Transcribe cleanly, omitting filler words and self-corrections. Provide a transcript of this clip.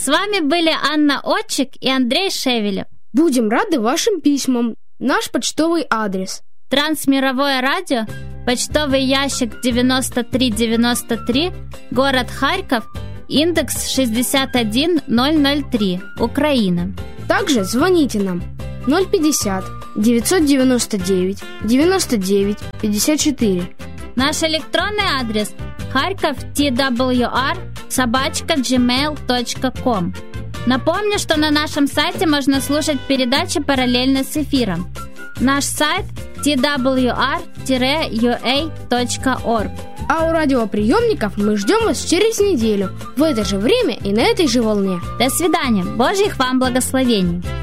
С вами были Анна Отчик и Андрей Шевелев. Будем рады вашим письмам. Наш почтовый адрес: Трансмировое радио, почтовый ящик 9393, город Харьков, индекс 61003, Украина. Также звоните нам 050 999 99 54. Наш электронный адрес harkovtwr@gmail.com. Напомню, что на нашем сайте можно слушать передачи параллельно с эфиром. Наш сайт twr-ua.org. А у радиоприемников мы ждем вас через неделю, в это же время и на этой же волне. До свидания. Божьих вам благословений.